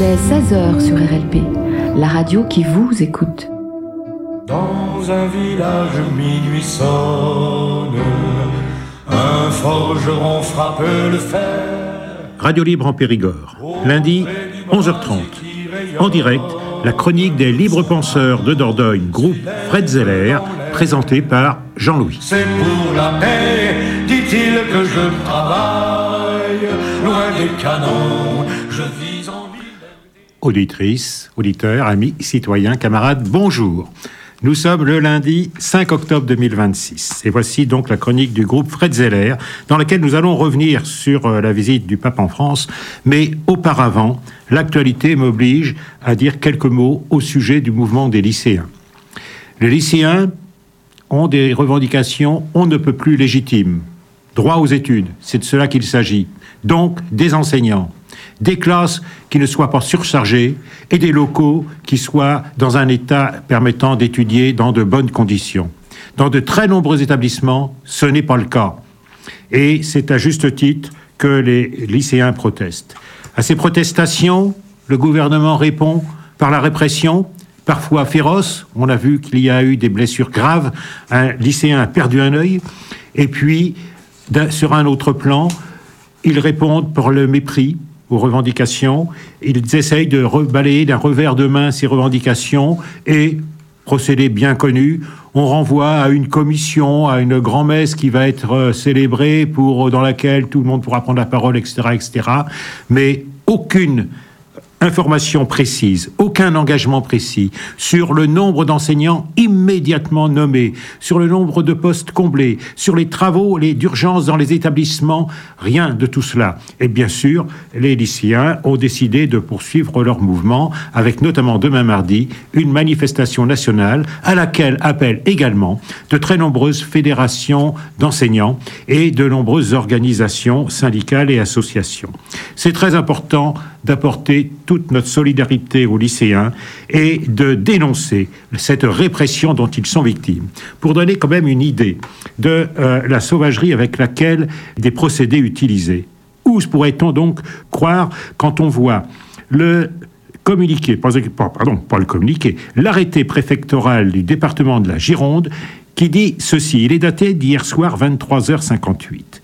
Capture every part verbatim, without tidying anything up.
est seize heures sur R L P, la radio qui vous écoute. Dans un village minuit sonne, un forgeron frappe le fer. Radio Libre en Périgord, lundi onze heures trente. En direct, la chronique des libres penseurs de Dordogne, groupe Fred Zeller, présentée par Jean-Louis. C'est pour la paix, dit-il, que je travaille, loin des canons, je vis en liberté. Auditrices, auditeurs, amis, citoyens, camarades, bonjour. Nous sommes le lundi cinq octobre deux mille vingt-six. Et voici donc la chronique du groupe Fred Zeller, dans laquelle nous allons revenir sur la visite du pape en France. Mais auparavant, l'actualité m'oblige à dire quelques mots au sujet du mouvement des lycéens. Les lycéens ont des revendications on ne peut plus légitimes. Droit aux études, c'est de cela qu'il s'agit. Donc, des enseignants. Des classes qui ne soient pas surchargées et des locaux qui soient dans un état permettant d'étudier dans de bonnes conditions. Dans de très nombreux établissements, ce n'est pas le cas. Et c'est à juste titre que les lycéens protestent. À ces protestations, le gouvernement répond par la répression, parfois féroce. On a vu qu'il y a eu des blessures graves. Un lycéen a perdu un œil. Et puis, sur un autre plan, ils répondent par le mépris aux revendications. Ils essayent de balayer d'un revers de main ces revendications et, procédé bien connu, on renvoie à une commission, à une grand-messe qui va être célébrée, pour, dans laquelle tout le monde pourra prendre la parole, et cetera, et cetera. Mais aucune information précise, aucun engagement précis sur le nombre d'enseignants immédiatement nommés, sur le nombre de postes comblés, sur les travaux les d'urgence dans les établissements, rien de tout cela. Et bien sûr, les lycéens ont décidé de poursuivre leur mouvement avec notamment demain mardi une manifestation nationale à laquelle appellent également de très nombreuses fédérations d'enseignants et de nombreuses organisations syndicales et associations. C'est très important d'apporter toute notre solidarité aux lycéens et de dénoncer cette répression dont ils sont victimes. Pour donner quand même une idée de euh, la sauvagerie avec laquelle des procédés utilisés. Où pourrait-on donc croire quand on voit le communiqué, pardon, pas le communiqué, l'arrêté préfectoral du département de la Gironde qui dit ceci, il est daté d'hier soir vingt-trois heures cinquante-huit.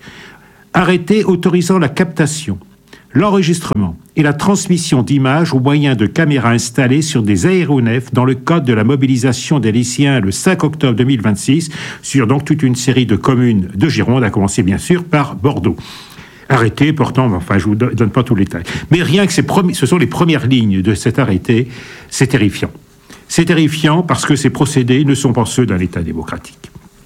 Arrêté autorisant la captation, l'enregistrement et la transmission d'images au moyen de caméras installées sur des aéronefs dans le cadre de la mobilisation des lycéens le cinq octobre deux mille vingt-six sur donc toute une série de communes de Gironde, à commencer bien sûr par Bordeaux. Arrêté portant, enfin je ne vous donne pas tous les détails, mais rien que ces premi- ce sont les premières lignes de cet arrêté, c'est terrifiant. C'est terrifiant parce que ces procédés ne sont pas ceux d'un État démocratique.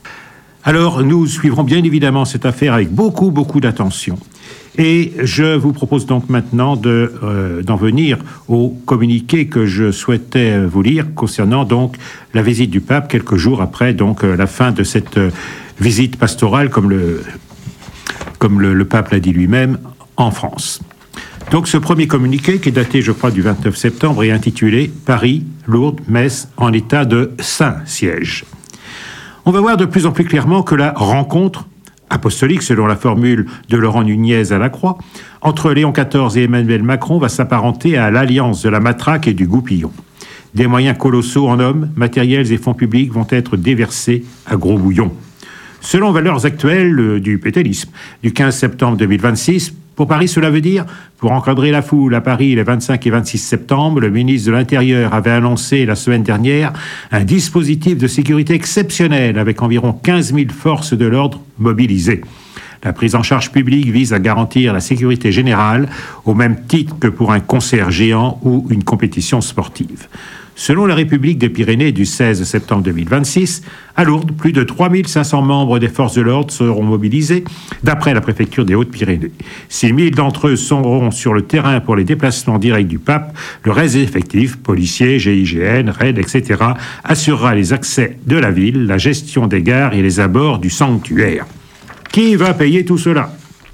Alors nous suivrons bien évidemment cette affaire avec beaucoup, beaucoup d'attention. Et je vous propose donc maintenant de, euh, d'en venir au communiqué que je souhaitais vous lire concernant donc la visite du pape quelques jours après donc euh, la fin de cette euh, visite pastorale, comme le, comme le, le pape l'a dit lui-même, en France. Donc ce premier communiqué, qui est daté je crois du vingt-neuf septembre, est intitulé « Paris, Lourdes, Metz en état de Saint-Siège ». On va voir de plus en plus clairement que la rencontre apostolique, selon la formule de Laurent Nunez à la Croix, entre Léon quatorze et Emmanuel Macron va s'apparenter à l'alliance de la matraque et du goupillon. Des moyens colossaux en hommes, matériels et fonds publics vont être déversés à gros bouillon. Selon valeurs actuelles du pétailisme, du quinze septembre deux mille vingt-six, pour Paris, cela veut dire, pour encadrer la foule à Paris les vingt-cinq et vingt-six septembre, le ministre de l'Intérieur avait annoncé la semaine dernière un dispositif de sécurité exceptionnel avec environ quinze mille forces de l'ordre mobilisées. La prise en charge publique vise à garantir la sécurité générale au même titre que pour un concert géant ou une compétition sportive. Selon la République des Pyrénées du seize septembre deux mille vingt-six, à Lourdes, plus de trois mille cinq cents membres des forces de l'ordre seront mobilisés, d'après la préfecture des Hautes-Pyrénées. six mille d'entre eux seront sur le terrain pour les déplacements directs du pape. Le reste des effectifs, policiers, G I G N, R A I D, et cetera, assurera les accès de la ville, la gestion des gares et les abords du sanctuaire. Qui va payer tout cela ?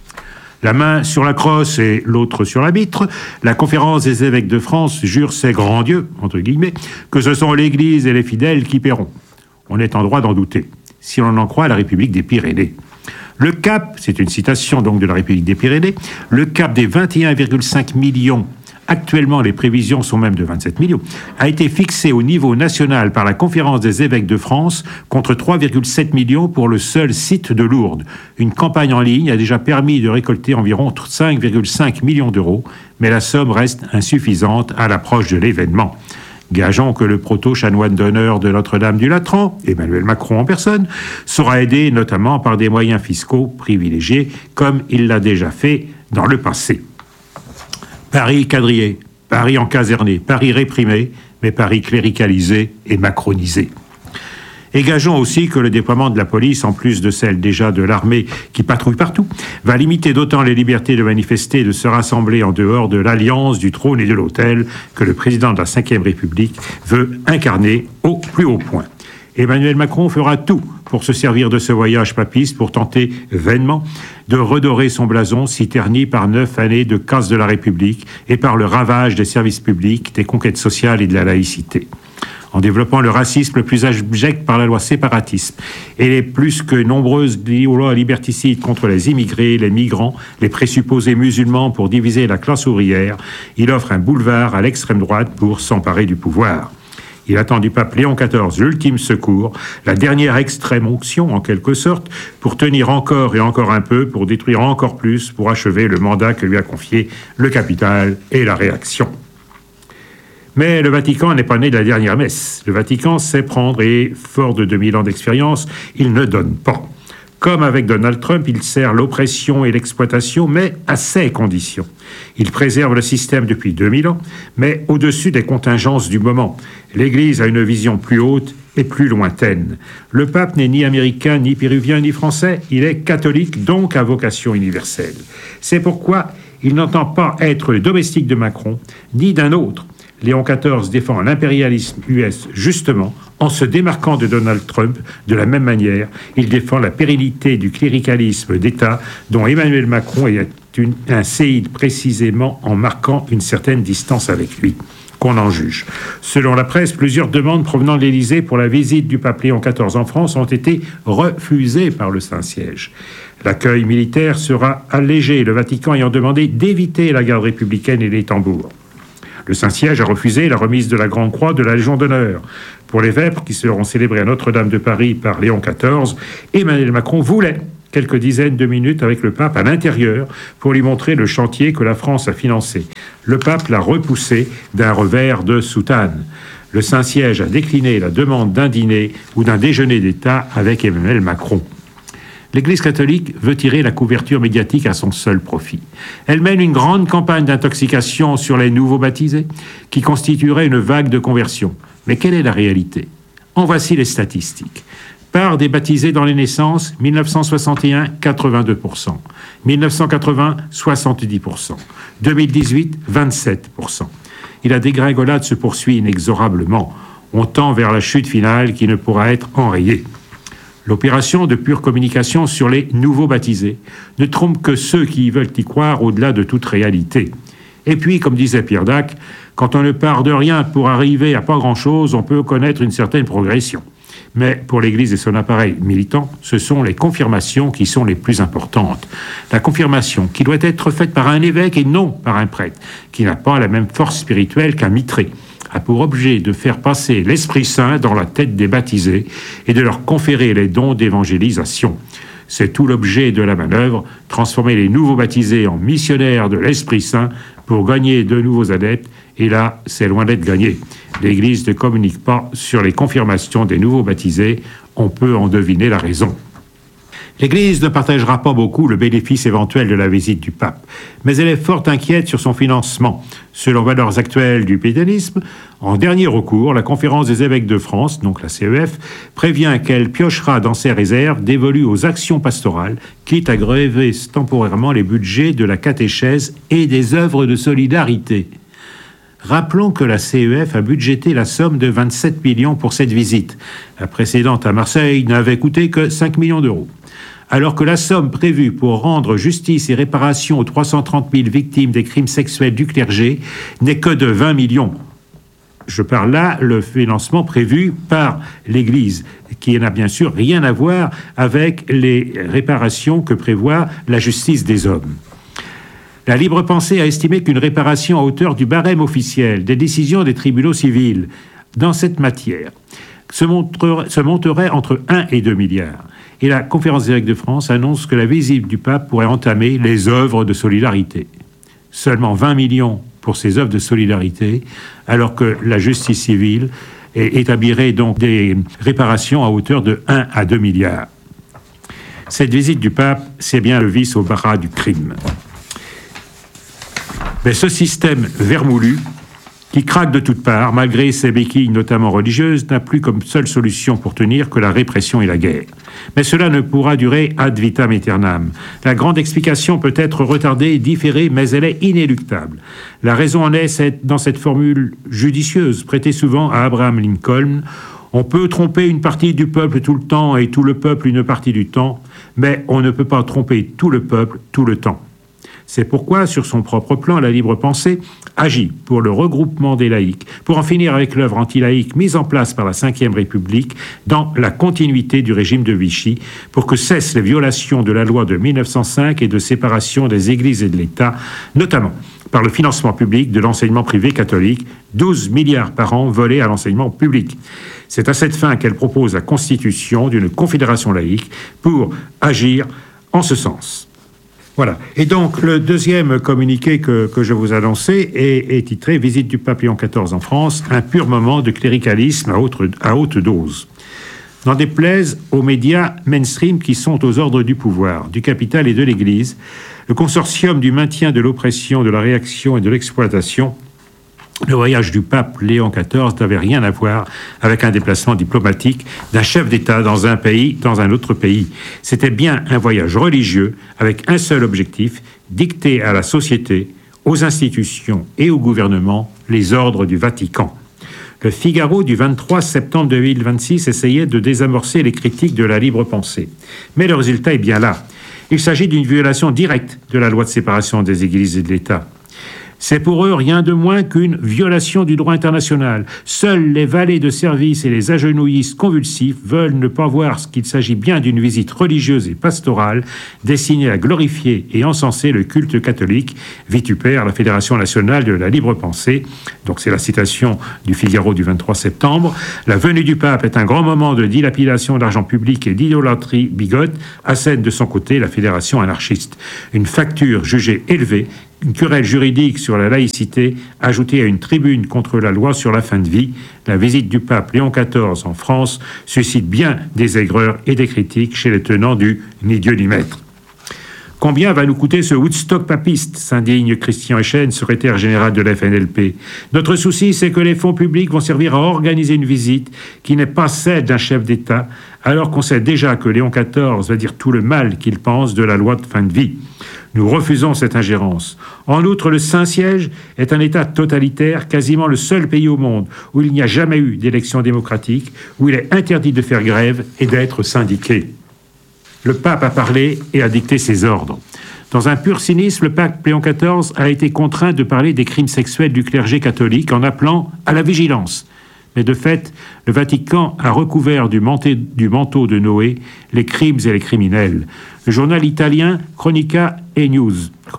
La main sur la crosse et l'autre sur la vitre, la conférence des évêques de France jure ses grands dieux, entre guillemets, que ce sont l'Église et les fidèles qui paieront. On est en droit d'en douter, si l'on en croit la République des Pyrénées. Le cap, c'est une citation donc de la République des Pyrénées, le cap des vingt et un virgule cinq millions actuellement les prévisions sont même de vingt-sept millions, a été fixé au niveau national par la Conférence des évêques de France contre trois virgule sept millions pour le seul site de Lourdes. Une campagne en ligne a déjà permis de récolter environ cinq virgule cinq millions d'euros, mais la somme reste insuffisante à l'approche de l'événement. Gageons que le proto-chanoine d'honneur de Notre-Dame du Latran, Emmanuel Macron en personne, sera aidé notamment par des moyens fiscaux privilégiés, comme il l'a déjà fait dans le passé. Paris quadrillé, Paris encaserné, Paris réprimé, mais Paris cléricalisé et macronisé. Et gageons aussi que le déploiement de la police, en plus de celle déjà de l'armée qui patrouille partout, va limiter d'autant les libertés de manifester et de se rassembler en dehors de l'alliance du trône et de l'autel que le président de la cinquième République veut incarner au plus haut point. Emmanuel Macron fera tout pour se servir de ce voyage papiste pour tenter vainement de redorer son blason si terni par neuf années de casse de la République et par le ravage des services publics, des conquêtes sociales et de la laïcité. En développant le racisme le plus abject par la loi séparatisme et les plus que nombreuses lois liberticides contre les immigrés, les migrants, les présupposés musulmans pour diviser la classe ouvrière, il offre un boulevard à l'extrême droite pour s'emparer du pouvoir. Il attend du pape Léon quatorze l'ultime secours, la dernière extrême onction en quelque sorte, pour tenir encore et encore un peu, pour détruire encore plus, pour achever le mandat que lui a confié le capital et la réaction. Mais le Vatican n'est pas né de la dernière messe. Le Vatican sait prendre et, fort de deux mille ans d'expérience, il ne donne pas. Comme avec Donald Trump, il sert l'oppression et l'exploitation, mais à ses conditions. Il préserve le système depuis deux mille ans, mais au-dessus des contingences du moment. L'Église a une vision plus haute et plus lointaine. Le pape n'est ni américain, ni péruvien, ni français. Il est catholique, donc à vocation universelle. C'est pourquoi il n'entend pas être le domestique de Macron, ni d'un autre. Léon quatorze défend l'impérialisme U S justement en se démarquant de Donald Trump. De la même manière, il défend la pérennité du cléricalisme d'État dont Emmanuel Macron est une, un séide précisément en marquant une certaine distance avec lui. Qu'on en juge. Selon la presse, plusieurs demandes provenant de l'Élysée pour la visite du pape Léon quatorze en France ont été refusées par le Saint-Siège. L'accueil militaire sera allégé, le Vatican ayant demandé d'éviter la garde républicaine et les tambours. Le Saint-Siège a refusé la remise de la Grande Croix de la Légion d'honneur. Pour les vêpres qui seront célébrés à Notre-Dame de Paris par Léon quatorze, Emmanuel Macron voulait quelques dizaines de minutes avec le pape à l'intérieur pour lui montrer le chantier que la France a financé. Le pape l'a repoussé d'un revers de soutane. Le Saint-Siège a décliné la demande d'un dîner ou d'un déjeuner d'État avec Emmanuel Macron. L'Église catholique veut tirer la couverture médiatique à son seul profit. Elle mène une grande campagne d'intoxication sur les nouveaux baptisés, qui constituerait une vague de conversion. Mais quelle est la réalité ? En voici les statistiques. Part des baptisés dans les naissances, mille neuf cent soixante et un, quatre-vingt-deux pour cent. mille neuf cent quatre-vingts, soixante-dix pour cent. deux mille dix-huit, vingt-sept pour cent. Et la dégringolade se poursuit inexorablement. On tend vers la chute finale qui ne pourra être enrayée. L'opération de pure communication sur les nouveaux baptisés ne trompe que ceux qui veulent y croire au-delà de toute réalité. Et puis, comme disait Pierre Dac, quand on ne part de rien pour arriver à pas grand-chose, on peut connaître une certaine progression. Mais pour l'Église et son appareil militant, ce sont les confirmations qui sont les plus importantes. La confirmation qui doit être faite par un évêque et non par un prêtre, qui n'a pas la même force spirituelle qu'un mitré, a pour objet de faire passer l'Esprit Saint dans la tête des baptisés et de leur conférer les dons d'évangélisation. C'est tout l'objet de la manœuvre, transformer les nouveaux baptisés en missionnaires de l'Esprit Saint pour gagner de nouveaux adeptes, et là, c'est loin d'être gagné. L'Église ne communique pas sur les confirmations des nouveaux baptisés, on peut en deviner la raison. L'Église ne partagera pas beaucoup le bénéfice éventuel de la visite du pape, mais elle est fort inquiète sur son financement. Selon valeurs actuelles du pédalisme, en dernier recours, la Conférence des évêques de France, donc la C E F, prévient qu'elle piochera dans ses réserves dévolues aux actions pastorales, quitte à grever temporairement les budgets de la catéchèse et des œuvres de solidarité. Rappelons que la C E F a budgété la somme de vingt-sept millions pour cette visite. La précédente à Marseille n'avait coûté que cinq millions d'euros. Alors que la somme prévue pour rendre justice et réparation aux trois cent trente mille victimes des crimes sexuels du clergé n'est que de vingt millions. Je parle là le financement prévu par l'Église, qui n'a bien sûr rien à voir avec les réparations que prévoit la justice des hommes. La Libre Pensée a estimé qu'une réparation à hauteur du barème officiel des décisions des tribunaux civils dans cette matière se monterait, se monterait entre un et deux milliards. Et la Conférence des évêques de France annonce que la visite du pape pourrait entamer les œuvres de solidarité. Seulement vingt millions pour ces œuvres de solidarité, alors que la justice civile établirait donc des réparations à hauteur de un à deux milliards. Cette visite du pape, c'est bien le vice au bras du crime. Mais ce système vermoulu, qui craque de toutes parts, malgré ses béquilles notamment religieuses, n'a plus comme seule solution pour tenir que la répression et la guerre. Mais cela ne pourra durer ad vitam aeternam. La grande explication peut être retardée, différée, mais elle est inéluctable. La raison en est dans cette formule judicieuse, prêtée souvent à Abraham Lincoln. On peut tromper une partie du peuple tout le temps et tout le peuple une partie du temps, mais on ne peut pas tromper tout le peuple tout le temps. C'est pourquoi, sur son propre plan, la Libre Pensée agit pour le regroupement des laïcs, pour en finir avec l'œuvre anti-laïque mise en place par la Cinquième République dans la continuité du régime de Vichy, pour que cessent les violations de la loi de mille neuf cent cinq et de séparation des églises et de l'État, notamment par le financement public de l'enseignement privé catholique, douze milliards par an volés à l'enseignement public. C'est à cette fin qu'elle propose la constitution d'une confédération laïque pour agir en ce sens. Voilà. Et donc, le deuxième communiqué que, que je vous annonçais est, est titré « Visite du pape Léon quatorze en France, un pur moment de cléricalisme à haute, à haute dose ». N'en déplaise aux médias mainstream qui sont aux ordres du pouvoir, du capital et de l'Église, le consortium du maintien de l'oppression, de la réaction et de l'exploitation, le voyage du pape Léon quatorze n'avait rien à voir avec un déplacement diplomatique d'un chef d'État dans un pays, dans un autre pays. C'était bien un voyage religieux avec un seul objectif, dicter à la société, aux institutions et au gouvernement les ordres du Vatican. Le Figaro du vingt-trois septembre deux mille vingt-six essayait de désamorcer les critiques de la Libre Pensée. Mais le résultat est bien là. Il s'agit d'une violation directe de la loi de séparation des églises et de l'État. C'est pour eux rien de moins qu'une violation du droit international. Seuls les valets de service et les agenouillistes convulsifs veulent ne pas voir qu'il s'agit bien d'une visite religieuse et pastorale destinée à glorifier et encenser le culte catholique, vitupère la Fédération nationale de la libre pensée. Donc c'est la citation du Figaro du vingt-trois septembre. La venue du pape est un grand moment de dilapidation d'argent public et d'idolâtrie bigote, assène de son côté la Fédération anarchiste. Une facture jugée élevée, une querelle juridique sur la laïcité, ajoutée à une tribune contre la loi sur la fin de vie, la visite du pape Léon quatorze en France suscite bien des aigreurs et des critiques chez les tenants du « ni Dieu ni maître ». Combien va nous coûter ce Woodstock papiste, s'indigne Christian Echen, secrétaire général de la F N L P. Notre souci, c'est que les fonds publics vont servir à organiser une visite qui n'est pas celle d'un chef d'État, alors qu'on sait déjà que Léon quatorze va dire tout le mal qu'il pense de la loi de fin de vie. Nous refusons cette ingérence. En outre, le Saint-Siège est un État totalitaire, quasiment le seul pays au monde où il n'y a jamais eu d'élection démocratique, où il est interdit de faire grève et d'être syndiqué. Le pape a parlé et a dicté ses ordres. Dans un pur cynisme, le pape Léon quatorze a été contraint de parler des crimes sexuels du clergé catholique en appelant à la vigilance. Mais de fait, le Vatican a recouvert du, manté, du manteau de Noé les crimes et les criminels. Le journal italien Chronica e News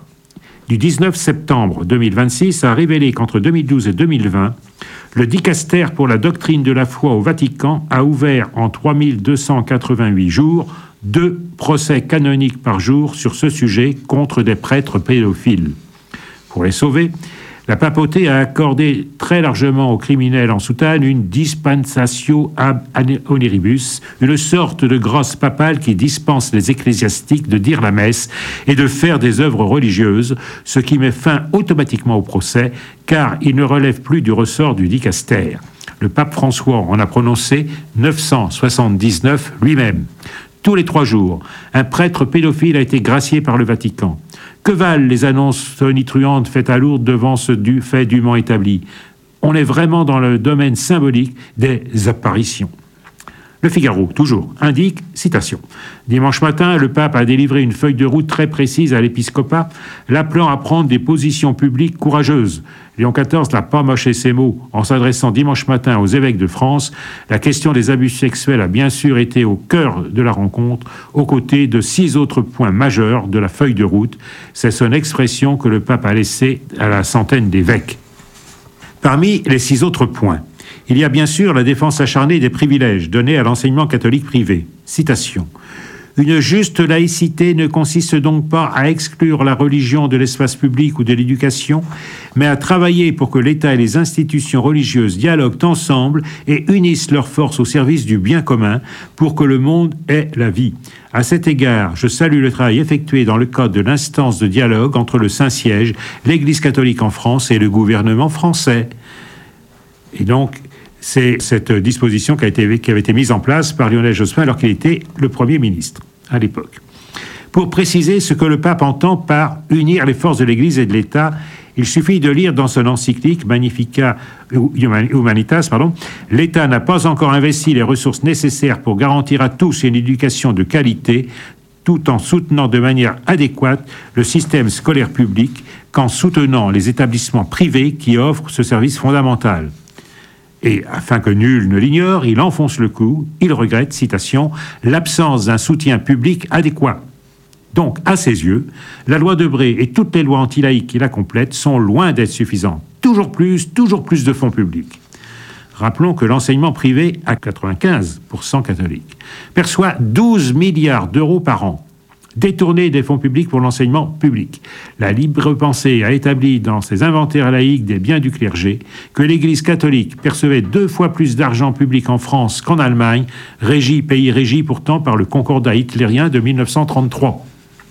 du dix-neuf septembre deux mille vingt-six a révélé qu'entre deux mille douze et deux mille vingt, le dicaster pour la doctrine de la foi au Vatican a ouvert en trois mille deux cent quatre-vingt-huit jours deux procès canoniques par jour sur ce sujet contre des prêtres pédophiles. Pour les sauver, la papauté a accordé très largement aux criminels en soutane une dispensatio ab honoribus, une sorte de grâce papale qui dispense les ecclésiastiques de dire la messe et de faire des œuvres religieuses, ce qui met fin automatiquement au procès, car il ne relève plus du ressort du dicaster. Le pape François en a prononcé neuf cent soixante-dix-neuf lui-même. Tous les trois jours, un prêtre pédophile a été gracié par le Vatican. Que valent les annonces tonitruantes faites à Lourdes devant ce du fait dûment établi? On est vraiment dans le domaine symbolique des apparitions. Le Figaro, toujours, indique, citation, « Dimanche matin, le pape a délivré une feuille de route très précise à l'épiscopat, l'appelant à prendre des positions publiques courageuses. Léon quatorze n'a pas mâché ses mots. En s'adressant dimanche matin aux évêques de France, la question des abus sexuels a bien sûr été au cœur de la rencontre, aux côtés de six autres points majeurs de la feuille de route. C'est son expression que le pape a laissée à la centaine d'évêques. » Parmi les six autres points, il y a bien sûr la défense acharnée des privilèges donnés à l'enseignement catholique privé. Citation. « Une juste laïcité ne consiste donc pas à exclure la religion de l'espace public ou de l'éducation, mais à travailler pour que l'État et les institutions religieuses dialoguent ensemble et unissent leurs forces au service du bien commun pour que le monde ait la vie. À cet égard, je salue le travail effectué dans le cadre de l'instance de dialogue entre le Saint-Siège, l'Église catholique en France et le gouvernement français. » Et donc, c'est cette disposition qui, a été, qui avait été mise en place par Lionel Jospin alors qu'il était le Premier ministre à l'époque. Pour préciser ce que le pape entend par unir les forces de l'Église et de l'État, il suffit de lire dans son encyclique Magnificat Humanitas, pardon, « L'État n'a pas encore investi les ressources nécessaires pour garantir à tous une éducation de qualité, tout en soutenant de manière adéquate le système scolaire public, qu'en soutenant les établissements privés qui offrent ce service fondamental. » Et afin que nul ne l'ignore, il enfonce le clou, il regrette, citation, « l'absence d'un soutien public adéquat ». Donc, à ses yeux, la loi Debré et toutes les lois anti-laïques qui la complètent sont loin d'être suffisantes. Toujours plus, toujours plus de fonds publics. Rappelons que l'enseignement privé, à quatre-vingt-quinze pour cent catholique, perçoit douze milliards d'euros par an, détournés des fonds publics pour l'enseignement public. La Libre Pensée a établi dans ses inventaires laïques des biens du clergé que l'Église catholique percevait deux fois plus d'argent public en France qu'en Allemagne, régi, pays régi pourtant par le concordat hitlérien de mille neuf cent trente-trois.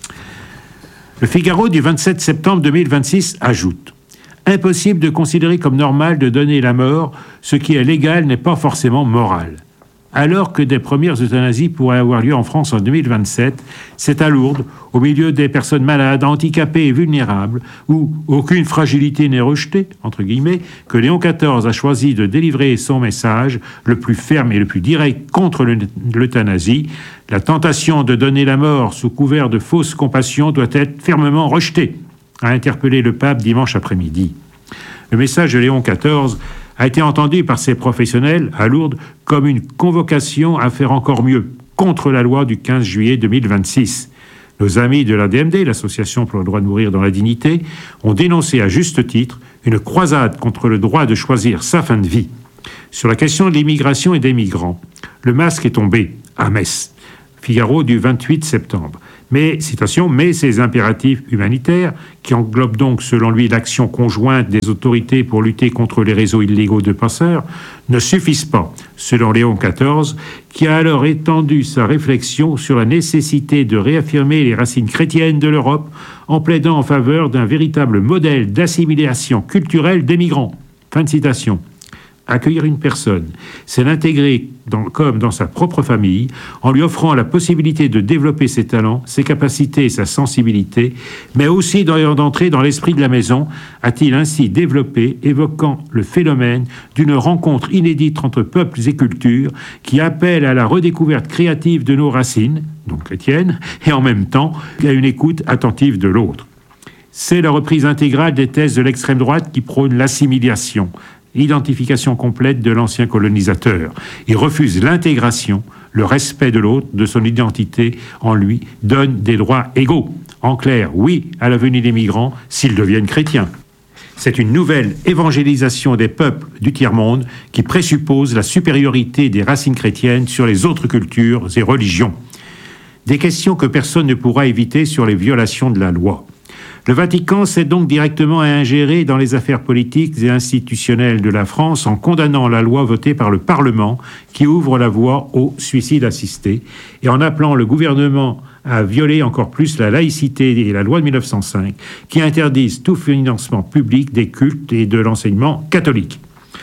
Le Figaro du vingt-sept septembre deux mille vingt-six ajoute « Impossible de considérer comme normal de donner la mort, ce qui est légal n'est pas forcément moral. » Alors que des premières euthanasies pourraient avoir lieu en France en deux mille vingt-sept, c'est à Lourdes, au milieu des personnes malades, handicapées et vulnérables, où aucune fragilité n'est rejetée, entre guillemets, que Léon quatorze a choisi de délivrer son message le plus ferme et le plus direct contre l'euthanasie. La tentation de donner la mort sous couvert de fausse compassion doit être fermement rejetée, a interpellé le pape dimanche après-midi. Le message de Léon quatorze a été entendu par ces professionnels à Lourdes comme une convocation à faire encore mieux contre la loi du quinze juillet deux mille vingt-six. Nos amis de l'A D M D, l'Association pour le droit de mourir dans la dignité, ont dénoncé à juste titre une croisade contre le droit de choisir sa fin de vie. Sur la question de l'immigration et des migrants, le masque est tombé à Metz. Figaro du vingt-huit septembre. Mais, citation, mais ces impératifs humanitaires, qui englobent donc selon lui l'action conjointe des autorités pour lutter contre les réseaux illégaux de passeurs, ne suffisent pas, selon Léon quatorze, qui a alors étendu sa réflexion sur la nécessité de réaffirmer les racines chrétiennes de l'Europe en plaidant en faveur d'un véritable modèle d'assimilation culturelle des migrants. Fin de citation. Accueillir une personne, c'est l'intégrer dans, comme dans sa propre famille, en lui offrant la possibilité de développer ses talents, ses capacités et sa sensibilité, mais aussi d'entrer dans l'esprit de la maison, a-t-il ainsi développé, évoquant le phénomène d'une rencontre inédite entre peuples et cultures qui appelle à la redécouverte créative de nos racines, donc chrétiennes, et en même temps à une écoute attentive de l'autre. C'est la reprise intégrale des thèses de l'extrême droite qui prône l'assimilation, identification complète de l'ancien colonisateur. Il refuse l'intégration, le respect de l'autre, de son identité en lui, donne des droits égaux. En clair, oui à la venue des migrants s'ils deviennent chrétiens. C'est une nouvelle évangélisation des peuples du tiers-monde qui présuppose la supériorité des racines chrétiennes sur les autres cultures et religions. Des questions que personne ne pourra éviter sur les violations de la loi. Le Vatican s'est donc directement ingéré dans les affaires politiques et institutionnelles de la France en condamnant la loi votée par le Parlement qui ouvre la voie au suicide assisté et en appelant le gouvernement à violer encore plus la laïcité et la loi de mille neuf cent cinq qui interdisent tout financement public des cultes et de l'enseignement catholique.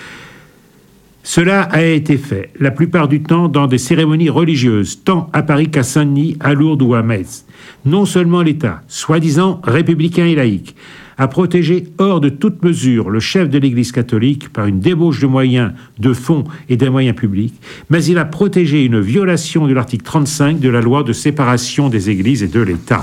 Cela a été fait, la plupart du temps, dans des cérémonies religieuses, tant à Paris qu'à Saint-Denis, à Lourdes ou à Metz. Non seulement l'État, soi-disant républicain et laïque, a protégé hors de toute mesure le chef de l'Église catholique par une débauche de moyens, de fonds et des moyens publics, mais il a protégé une violation de l'article trente-cinq de la loi de séparation des Églises et de l'État.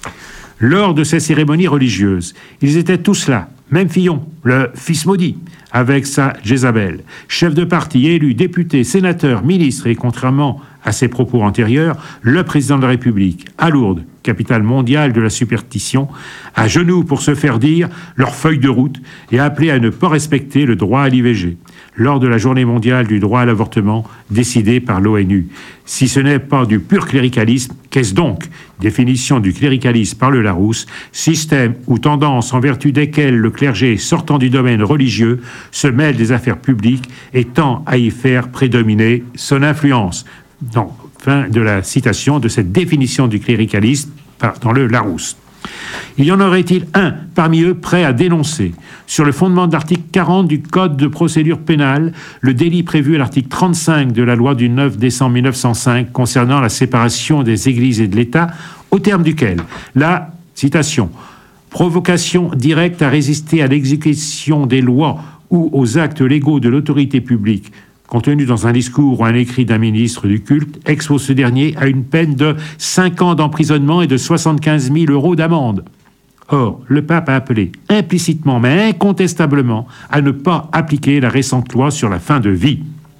Lors de ces cérémonies religieuses, ils étaient tous là, même Fillon, le fils maudit, avec sa Jézabel, chef de parti, élu, député, sénateur, ministre, et contrairement à ses propos antérieurs, le président de la République, à Lourdes, capitale mondiale de la superstition, à genoux pour se faire dire leur feuille de route et appeler à ne pas respecter le droit à l'I V G, lors de la journée mondiale du droit à l'avortement décidée par l'ONU. Si ce n'est pas du pur cléricalisme, qu'est-ce donc? Définition du cléricalisme par le Larousse, système ou tendance en vertu desquelles le clergé sortant du domaine religieux se mêle des affaires publiques et tend à y faire prédominer son influence. Non, fin de la citation de cette définition du cléricalisme dans le Larousse. Il y en aurait-il un parmi eux prêt à dénoncer, sur le fondement de l'article quarante du Code de procédure pénale, le délit prévu à l'article trente-cinq de la loi du neuf décembre mille neuf cent cinq concernant la séparation des Églises et de l'État, au terme duquel la, citation, « provocation directe à résister à l'exécution des lois ou aux actes légaux de l'autorité publique » contenu dans un discours ou un écrit d'un ministre du culte, expose ce dernier à une peine de cinq ans d'emprisonnement et de soixante-quinze mille euros d'amende. Or, le pape a appelé implicitement, mais incontestablement, à ne pas appliquer la récente loi sur la fin de vie.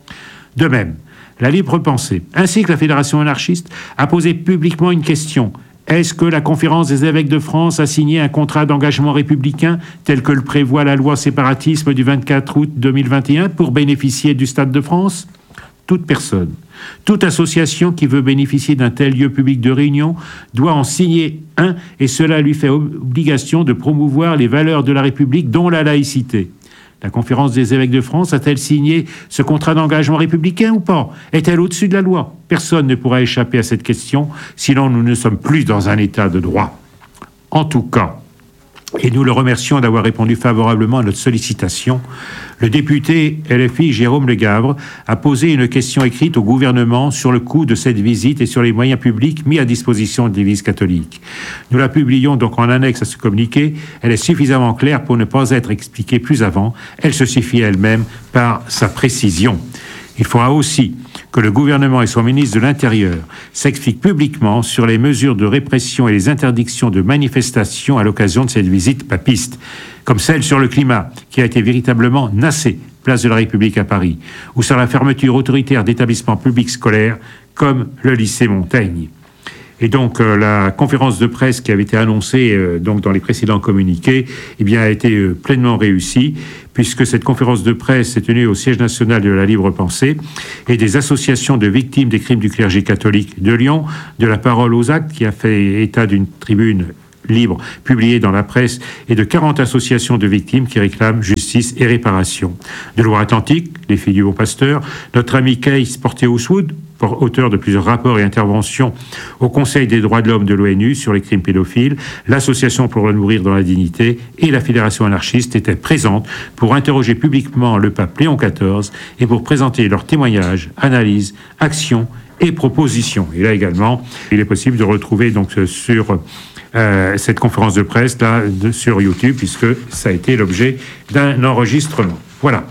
De même, la Libre Pensée, ainsi que la Fédération anarchiste, a posé publiquement une question. Est-ce que la Conférence des évêques de France a signé un contrat d'engagement républicain tel que le prévoit la loi séparatisme du vingt-quatre août deux mille vingt et un pour bénéficier du Stade de France? Toute personne, toute association qui veut bénéficier d'un tel lieu public de réunion doit en signer un et cela lui fait obligation de promouvoir les valeurs de la République dont la laïcité. La Conférence des évêques de France a-t-elle signé ce contrat d'engagement républicain ou pas? Est-elle au-dessus de la loi? Personne ne pourra échapper à cette question, sinon nous ne sommes plus dans un état de droit. En tout cas, et nous le remercions d'avoir répondu favorablement à notre sollicitation, le député L F I Jérôme Legavre a posé une question écrite au gouvernement sur le coût de cette visite et sur les moyens publics mis à disposition de l'Église catholique. Nous la publions donc en annexe à ce communiqué. Elle est suffisamment claire pour ne pas être expliquée plus avant. Elle se suffit elle-même par sa précision. Il faudra aussi que le gouvernement et son ministre de l'Intérieur s'expliquent publiquement sur les mesures de répression et les interdictions de manifestations à l'occasion de cette visite papiste, comme celle sur le climat, qui a été véritablement nassée, place de la République à Paris, ou sur la fermeture autoritaire d'établissements publics scolaires, comme le lycée Montaigne. Et donc euh, la conférence de presse qui avait été annoncée euh, donc dans les précédents communiqués, eh bien a été euh, pleinement réussie, puisque cette conférence de presse s'est tenue au siège national de la Libre Pensée et des associations de victimes des crimes du clergé catholique de Lyon, de la Parole aux Actes qui a fait état d'une tribune libre publiée dans la presse et de quarante associations de victimes qui réclament justice et réparation. De Loire-Atlantique, les filles du Bon Pasteur, notre ami Kees Porteus-Wood, auteur de plusieurs rapports et interventions au Conseil des droits de l'homme de l'ONU sur les crimes pédophiles, l'Association pour le mourir dans la dignité et la Fédération anarchiste étaient présentes pour interroger publiquement le pape Léon quatorze et pour présenter leurs témoignages, analyses, actions et propositions. Et là également, il est possible de retrouver donc sur euh, cette conférence de presse là de, sur YouTube, puisque ça a été l'objet d'un enregistrement. Voilà.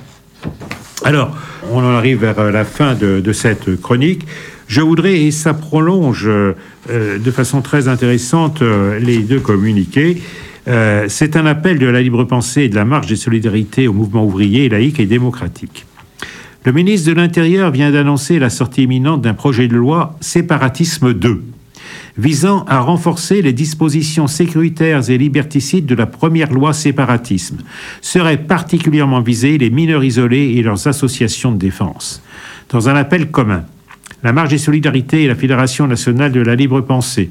Alors, on en arrive vers la fin de, de cette chronique. Je voudrais, et ça prolonge euh, de façon très intéressante euh, les deux communiqués. Euh, c'est un appel de la Libre Pensée et de la Marche des Solidarités au mouvement ouvrier, laïque et démocratique. Le ministre de l'Intérieur vient d'annoncer la sortie imminente d'un projet de loi Séparatisme deux, visant à renforcer les dispositions sécuritaires et liberticides de la première loi séparatisme. Seraient particulièrement visés les mineurs isolés et leurs associations de défense. Dans un appel commun, la Marche des Solidarités et la Fédération nationale de la Libre Pensée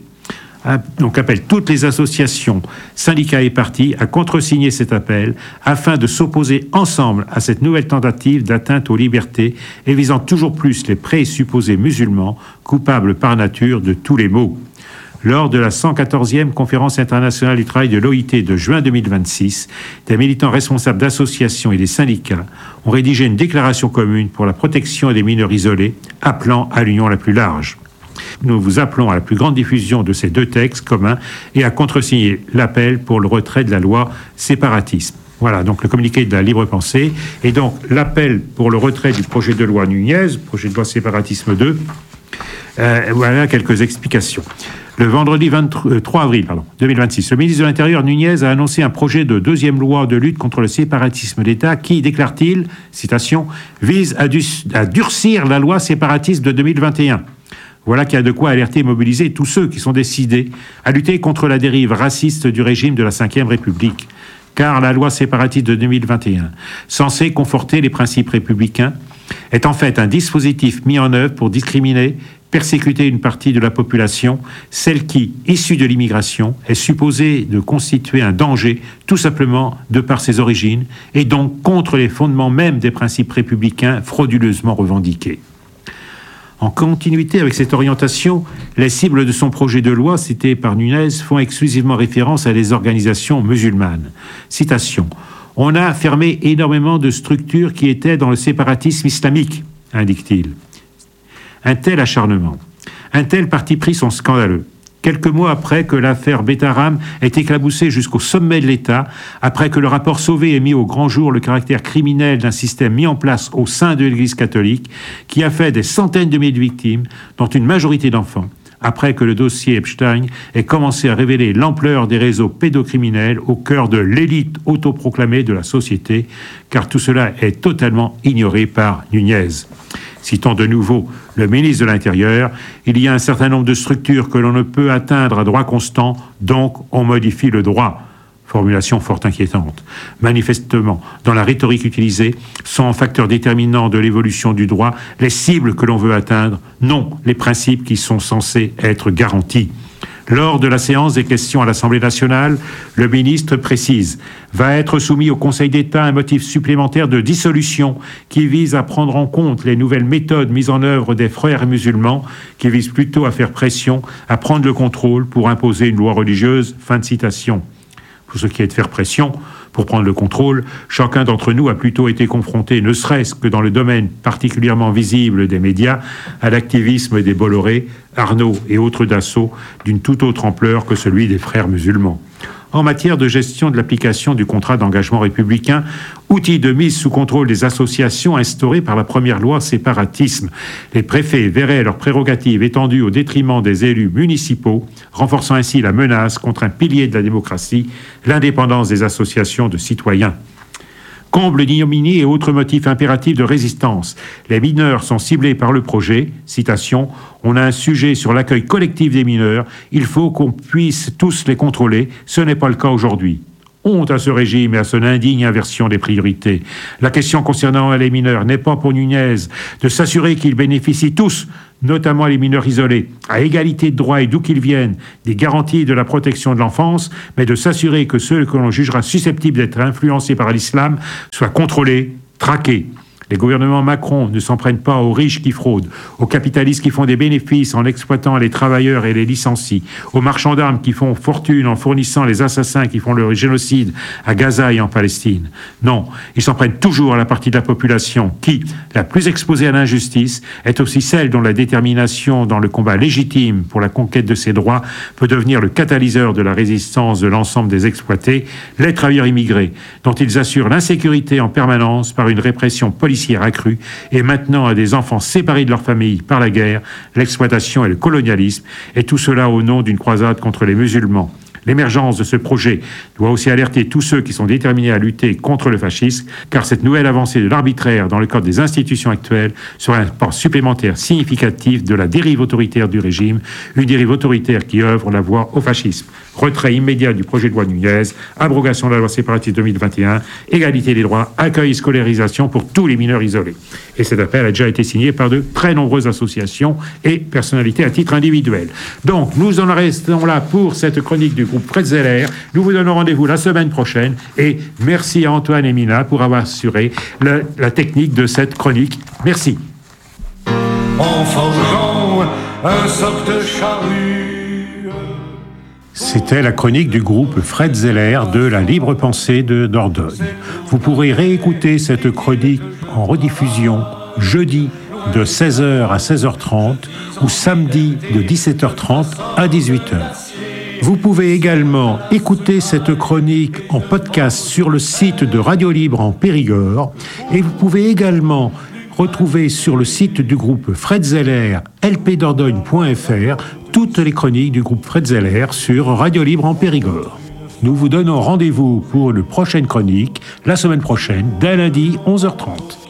donc appellent toutes les associations, syndicats et partis à contresigner cet appel afin de s'opposer ensemble à cette nouvelle tentative d'atteinte aux libertés et visant toujours plus les présupposés musulmans coupables par nature de tous les maux. Lors de la cent quatorzième conférence internationale du travail de l'O I T de juin deux mille vingt-six, des militants responsables d'associations et des syndicats ont rédigé une déclaration commune pour la protection des mineurs isolés, appelant à l'union la plus large. Nous vous appelons à la plus grande diffusion de ces deux textes communs et à contresigner l'appel pour le retrait de la loi séparatisme. Voilà, donc le communiqué de la libre pensée et donc l'appel pour le retrait du projet de loi Nunez, projet de loi séparatisme deux. Euh, voilà quelques explications. Le vendredi vingt-trois avril pardon, deux mille vingt-six, le ministre de l'Intérieur Nunez a annoncé un projet de deuxième loi de lutte contre le séparatisme d'État qui, déclare-t-il, citation, vise à, du, à durcir la loi séparatisme de deux mille vingt et un. Voilà qui a de quoi alerter et mobiliser tous ceux qui sont décidés à lutter contre la dérive raciste du régime de la cinquième République. Car la loi séparatiste de deux mille vingt et un, censée conforter les principes républicains, est en fait un dispositif mis en œuvre pour discriminer, persécuter une partie de la population, celle qui, issue de l'immigration, est supposée de constituer un danger, tout simplement de par ses origines, et donc contre les fondements mêmes des principes républicains frauduleusement revendiqués. En continuité avec cette orientation, les cibles de son projet de loi, cité par Nunez, font exclusivement référence à des organisations musulmanes. Citation. « On a fermé énormément de structures qui étaient dans le séparatisme islamique, indique-t-il. Un tel acharnement, un tel parti pris sont scandaleux. Quelques mois après que l'affaire Betaram ait éclaboussé jusqu'au sommet de l'État, après que le rapport Sauvé ait mis au grand jour le caractère criminel d'un système mis en place au sein de l'Église catholique, qui a fait des centaines de milliers de victimes, dont une majorité d'enfants, après que le dossier Epstein ait commencé à révéler l'ampleur des réseaux pédocriminels au cœur de l'élite autoproclamée de la société, car tout cela est totalement ignoré par Nunez. Citant de nouveau le ministre de l'Intérieur, il y a un certain nombre de structures que l'on ne peut atteindre à droit constant, donc on modifie le droit. Formulation fort inquiétante. Manifestement, dans la rhétorique utilisée, sont un facteur déterminant de l'évolution du droit les cibles que l'on veut atteindre, non les principes qui sont censés être garantis. Lors de la séance des questions à l'Assemblée nationale, le ministre précise « va être soumis au Conseil d'État un motif supplémentaire de dissolution qui vise à prendre en compte les nouvelles méthodes mises en œuvre des frères musulmans qui visent plutôt à faire pression, à prendre le contrôle pour imposer une loi religieuse. » Fin de citation. Pour ce qui est de faire pression, pour prendre le contrôle, chacun d'entre nous a plutôt été confronté, ne serait-ce que dans le domaine particulièrement visible des médias, à l'activisme des Bolloré, Arnaud et autres Dassault d'une toute autre ampleur que celui des frères musulmans. En matière de gestion de l'application du contrat d'engagement républicain, outil de mise sous contrôle des associations instauré par la première loi séparatisme, les préfets verraient leurs prérogatives étendues au détriment des élus municipaux, renforçant ainsi la menace contre un pilier de la démocratie, l'indépendance des associations de citoyens. Comble d'ignominie et autres motifs impératifs de résistance. Les mineurs sont ciblés par le projet. Citation. On a un sujet sur l'accueil collectif des mineurs. Il faut qu'on puisse tous les contrôler. Ce n'est pas le cas aujourd'hui. Honte à ce régime et à son indigne inversion des priorités. La question concernant les mineurs n'est pas pour Nunez de s'assurer qu'ils bénéficient tous, notamment les mineurs isolés, à égalité de droits et d'où qu'ils viennent, des garanties de la protection de l'enfance, mais de s'assurer que ceux que l'on jugera susceptibles d'être influencés par l'islam soient contrôlés, traqués. Les gouvernements Macron ne s'en prennent pas aux riches qui fraudent, aux capitalistes qui font des bénéfices en exploitant les travailleurs et les licencient, aux marchands d'armes qui font fortune en fournissant les assassins qui font le génocide à Gaza et en Palestine. Non, ils s'en prennent toujours à la partie de la population qui, la plus exposée à l'injustice, est aussi celle dont la détermination dans le combat légitime pour la conquête de ses droits peut devenir le catalyseur de la résistance de l'ensemble des exploités, les travailleurs immigrés, dont ils assurent l'insécurité en permanence par une répression politique accrue et maintenant à des enfants séparés de leur famille par la guerre, l'exploitation et le colonialisme, et tout cela au nom d'une croisade contre les musulmans. L'émergence de ce projet doit aussi alerter tous ceux qui sont déterminés à lutter contre le fascisme, car cette nouvelle avancée de l'arbitraire dans le cadre des institutions actuelles sera un pas supplémentaire significatif de la dérive autoritaire du régime, une dérive autoritaire qui œuvre la voie au fascisme. Retrait immédiat du projet de loi Nunez, abrogation de la loi séparatiste deux mille vingt et un, égalité des droits, accueil et scolarisation pour tous les mineurs isolés. Et cet appel a déjà été signé par de très nombreuses associations et personnalités à titre individuel. Donc, nous en restons là pour cette chronique du groupe Fred Zeller. Nous vous donnons rendez-vous la semaine prochaine et merci à Antoine et Mina pour avoir assuré le, la technique de cette chronique. Merci. En forgeant un soc de charrue. C'était la chronique du groupe Fred Zeller de la Libre Pensée de Dordogne. Vous pourrez réécouter cette chronique en rediffusion jeudi de seize heures à seize heures trente ou samedi de dix-sept heures trente à dix-huit heures. Vous pouvez également écouter cette chronique en podcast sur le site de Radio Libre en Périgord et vous pouvez également retrouver sur le site du groupe Fred Zeller, l p dordogne point f r, toutes les chroniques du groupe Fred Zeller sur Radio Libre en Périgord. Nous vous donnons rendez-vous pour une prochaine chronique la semaine prochaine, dès lundi onze heures trente.